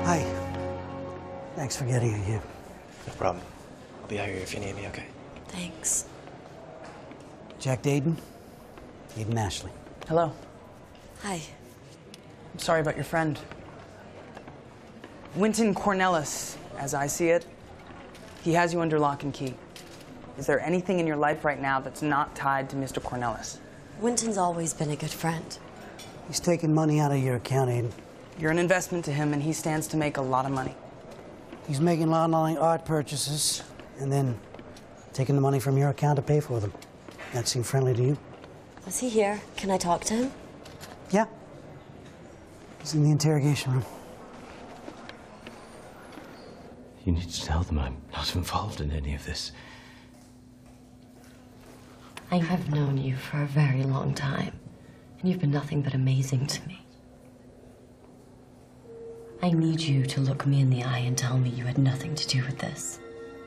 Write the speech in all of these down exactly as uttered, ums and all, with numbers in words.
Hi. Thanks for getting here. No problem. I'll be out here if you need me, okay? Thanks. Jack Dayton, Aiden Ashley. Hello. Hi. I'm sorry about your friend. Wynton Cornelis, as I see it, he has you under lock and key. Is there anything in your life right now that's not tied to Mister Cornelis? Wynton's always been a good friend. He's taking money out of your account, Aiden. You're an investment to him, and he stands to make a lot of money. He's making online art purchases and then taking the money from your account to pay for them. That seem friendly to you? Is he here? Can I talk to him? Yeah. He's in the interrogation room. You need to tell them I'm not involved in any of this. I have known you for a very long time, and you've been nothing but amazing to me. I need you to look me in the eye and tell me you had nothing to do with this.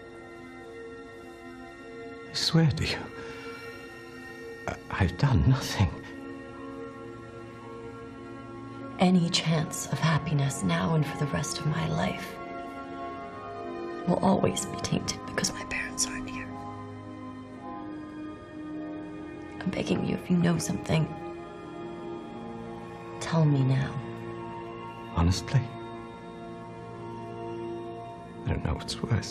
I swear to you, I I've done nothing. Any chance of happiness now and for the rest of my life will always be tainted because my parents aren't here. I'm begging you, if you know something, tell me now. Honestly, I don't know what's worse.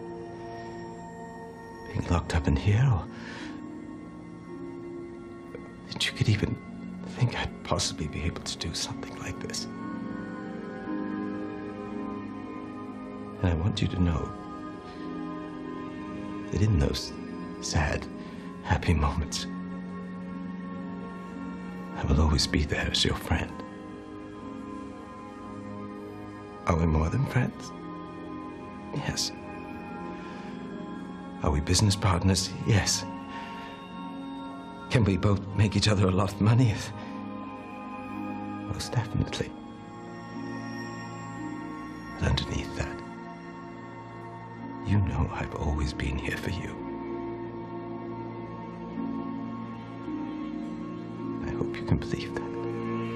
Being locked up in here, or that you could even think I'd possibly be able to do something like this. And I want you to know that in those sad, happy moments, I will always be there as your friend. Are we more than friends? Yes. Are we business partners? Yes. Can we both make each other a lot of money? Most definitely. But underneath that, you know I've always been here for you. I hope you can believe that.